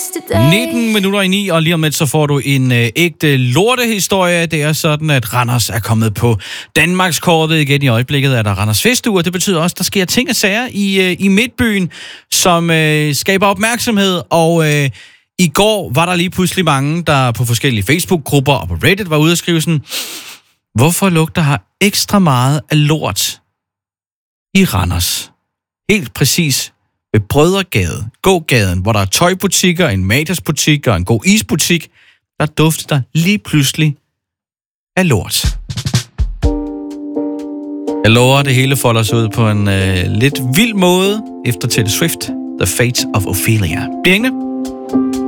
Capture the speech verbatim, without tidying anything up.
nitten minutter i ni, og lige om lidt så får du en øh, ægte lortehistorie. Det er sådan, at Randers er kommet på Danmarkskortet igen. I øjeblikket er der Randers Festuge, og det betyder også, at der sker ting og sager i, øh, i Midtbyen, som øh, skaber opmærksomhed. Og øh, i går var der lige pludselig mange, der på forskellige Facebook-grupper og på Reddit var ude at skrive sådan: hvorfor lugter her ekstra meget af lort i Randers? Helt præcis ved Brødregade, gågaden, hvor der er tøjbutikker, en Matas-butik og en god isbutik, der dufter der lige pludselig af lort. Jeg lover, at det hele folder sig ud på en øh, lidt vild måde efter Taylor Swift, The Fate of Ophelia. Bliv hængende.